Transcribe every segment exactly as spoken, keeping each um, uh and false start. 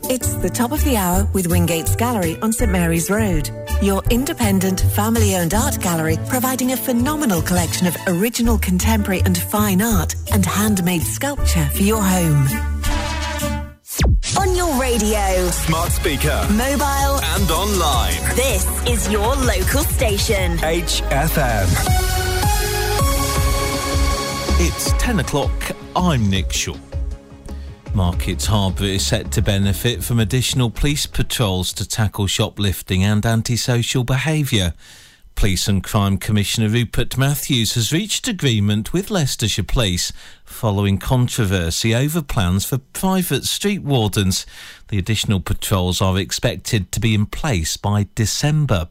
It's the top of the hour with Wingate's Gallery on St Mary's Road. Your independent, family-owned art gallery providing a phenomenal collection of original contemporary and fine art and handmade sculpture for your home. On your radio, smart speaker, mobile and online. This is your local station. H F M. It's ten o'clock. I'm Nick Shaw. Markets Harbour is set to benefit from additional police patrols to tackle shoplifting and antisocial behaviour. Police and Crime Commissioner Rupert Matthews has reached agreement with Leicestershire Police following controversy over plans for private street wardens. The additional patrols are expected to be in place by December.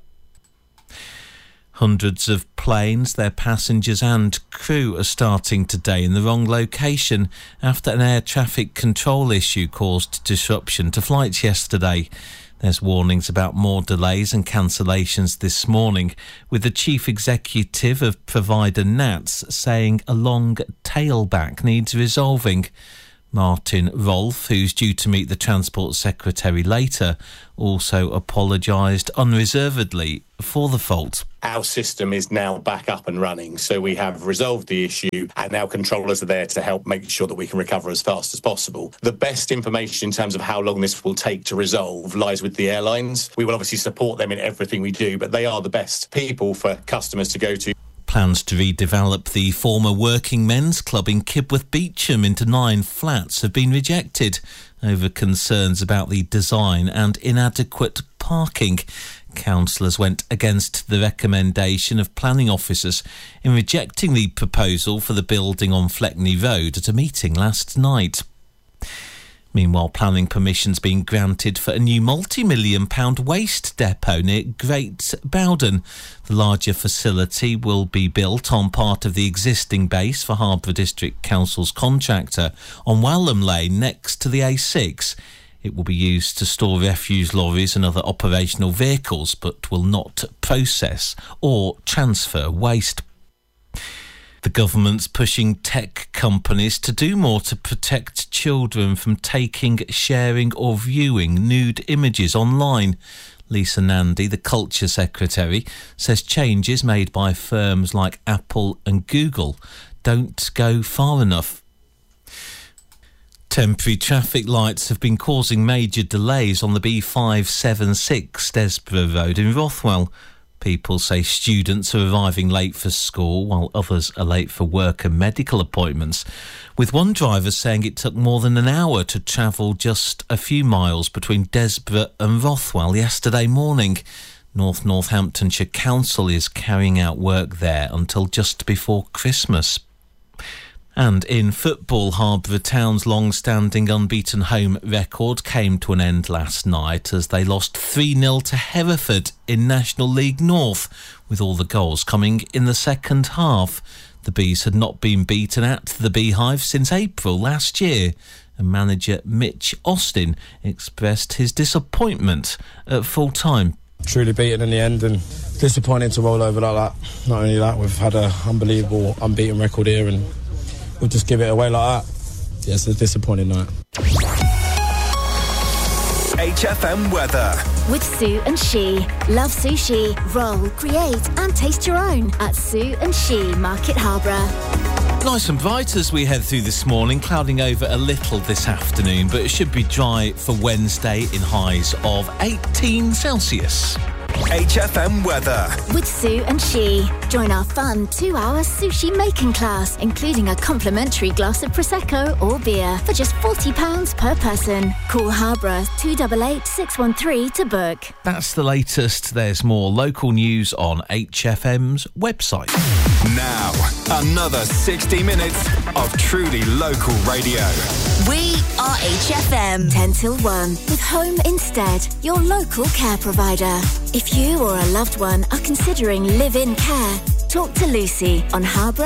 Hundreds of planes, their passengers and crew are starting today in the wrong location after an air traffic control issue caused disruption to flights yesterday. There's warnings about more delays and cancellations this morning, with the chief executive of provider N A T S saying a long tailback needs resolving. Martin Rolfe, who's due to meet the Transport Secretary later, also apologised unreservedly for the fault. Our system is now back up and running, so we have resolved the issue and now controllers are there to help make sure that we can recover as fast as possible. The best information in terms of how long this will take to resolve lies with the airlines. We will obviously support them in everything we do, but they are the best people for customers to go to. Plans to redevelop the former Working Men's Club in Kibworth Beecham into nine flats have been rejected over concerns about the design and inadequate parking. Councillors went against the recommendation of planning officers in rejecting the proposal for the building on Fleckney Road at a meeting last night. Meanwhile, planning permission's been granted for a new multi-million pound waste depot near Great Bowden. The larger facility will be built on part of the existing base for Harbour District Council's contractor on Walham Lane next to the A six. It will be used to store refuse lorries and other operational vehicles, but will not process or transfer waste. The government's pushing tech companies to do more to protect children from taking, sharing or viewing nude images online. Lisa Nandy, the Culture Secretary, says changes made by firms like Apple and Google don't go far enough. Temporary traffic lights have been causing major delays on the B five seventy-six Desborough Road in Rothwell. People say students are arriving late for school while others are late for work and medical appointments, with one driver saying it took more than an hour to travel just a few miles between Desborough and Rothwell yesterday morning. North Northamptonshire Council is carrying out work there until just before Christmas. And in football, Harbour Town's long-standing unbeaten home record came to an end last night as they lost three nil to Hereford in National League North, with all the goals coming in the second half. The Bees had not been beaten at the Beehive since April last year, and manager Mitch Austin expressed his disappointment at full-time. Truly beaten in the end and disappointing to roll over like that. Not only that, we've had an unbelievable unbeaten record here and we'll just give it away like that. Yeah, it's a disappointing night. H F M weather. With Sue and She. Love sushi, roll, create and taste your own at Sue and She, Market Harbour. Nice and bright as we head through this morning, clouding over a little this afternoon, but it should be dry for Wednesday in highs of eighteen Celsius. H F M weather. With Sue and She. Join our fun two-hour sushi making class, including a complimentary glass of Prosecco or beer for just forty pounds per person. Call Harborough two eight eight, six one three to book. That's the latest. There's more local news on H F M's website. Now, another sixty minutes of truly local radio. We are H F M. ten till one with Home Instead, your local care provider. If you or a loved one are considering live-in care, talk to Lucy on Harborough